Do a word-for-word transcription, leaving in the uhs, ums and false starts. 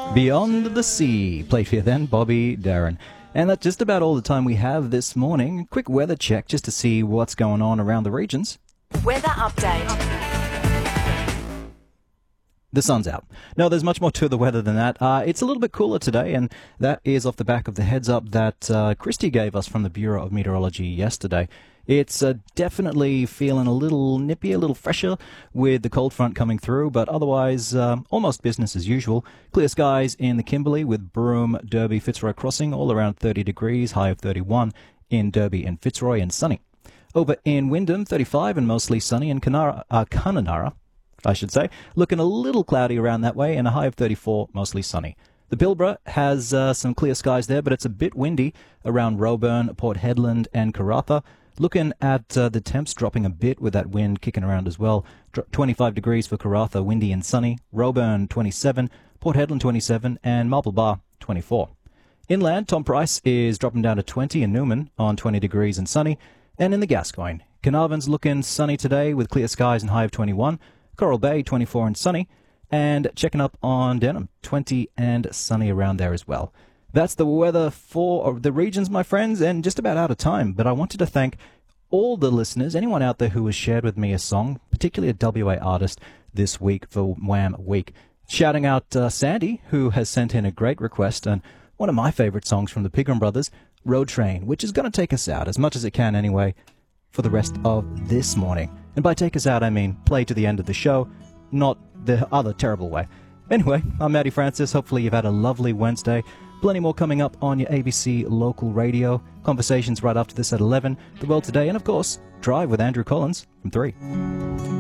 Beyond the Sea, played for you then, Bobby Darin. And that's just about all the time we have this morning. Quick weather check just to see what's going on around the regions. Weather update. The sun's out. No, there's much more to the weather than that. Uh, it's a little bit cooler today, and that is off the back of the heads up that uh, Christy gave us from the Bureau of Meteorology yesterday. It's uh, definitely feeling a little nippy, a little fresher with the cold front coming through, but otherwise um, almost business as usual. Clear skies in the Kimberley with Broome, Derby, Fitzroy crossing, all around thirty degrees, high of thirty-one in Derby and Fitzroy, and sunny. Over in Wyndham, thirty-five and mostly sunny, and Kununurra, uh, Kununurra, I should say, looking a little cloudy around that way, and a high of thirty-four, mostly sunny. The Pilbara has uh, some clear skies there, but it's a bit windy around Roebourne, Port Hedland, and Karratha. Looking at uh, the temps dropping a bit with that wind kicking around as well. twenty-five degrees for Karratha, windy and sunny. Roebourne, twenty-seven. Port Hedland, twenty-seven. And Marble Bar, twenty-four. Inland, Tom Price is dropping down to twenty in Newman on twenty degrees and sunny. And in the Gascoyne, Carnarvon's looking sunny today with clear skies and high of twenty-one. Coral Bay, twenty-four and sunny. And checking up on Denham, twenty and sunny around there as well. That's the weather for the regions, my friends, and just about out of time. But I wanted to thank all the listeners, anyone out there who has shared with me a song, particularly a W A artist this week for Wham Week. Shouting out uh, Sandy, who has sent in a great request, and one of my favorite songs from the Pigram Brothers, Road Train, which is going to take us out, as much as it can anyway, for the rest of this morning. And by take us out, I mean play to the end of the show, not the other terrible way. Anyway, I'm Matty Francis. Hopefully you've had a lovely Wednesday. Plenty more coming up on your A B C local radio. Conversations right after this at eleven. The World Today, and of course, Drive with Andrew Collins from three.